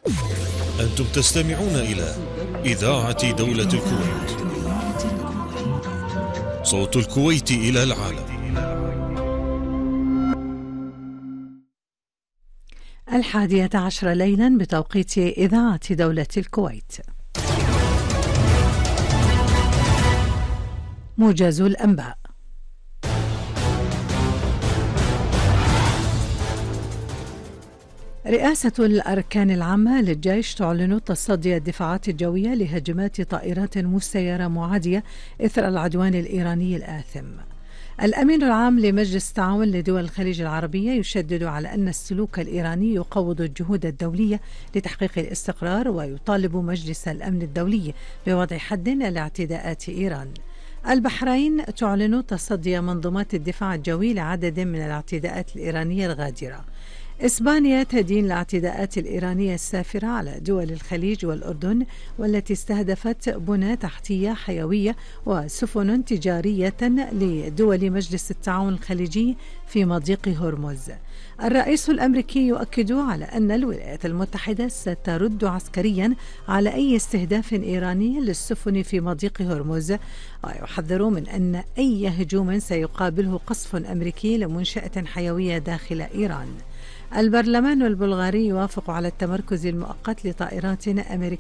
أنتم تستمعون إلى إذاعة دولة الكويت، صوت الكويت إلى العالم. 11:00 ليلا بتوقيت إذاعة دولة الكويت. موجز الأنباء. رئاسة الأركان العامة للجيش تعلن تصدي الدفاعات الجوية لهجمات طائرات مسيرة معادية إثر العدوان الإيراني الآثم. الأمين العام لمجلس التعاون لدول الخليج العربية يشدد على أن السلوك الإيراني يقوض الجهود الدولية لتحقيق الاستقرار، ويطالب مجلس الأمن الدولي بوضع حد لاعتداءات إيران. البحرين تعلن تصدي منظومات الدفاع الجوي لعدد من الاعتداءات الإيرانية الغادرة. إسبانيا تدين الاعتداءات الإيرانية السافرة على دول الخليج والأردن، والتي استهدفت بنى تحتية حيوية وسفن تجارية لدول مجلس التعاون الخليجي في مضيق هرمز. الرئيس الأمريكي يؤكد على أن الولايات المتحدة سترد عسكريا على أي استهداف إيراني للسفن في مضيق هرمز، ويحذر من أن أي هجوم سيقابله قصف أمريكي لمنشأة حيوية داخل إيران. البرلمان البلغاري يوافق على التمركز المؤقت لطائرات أمريكية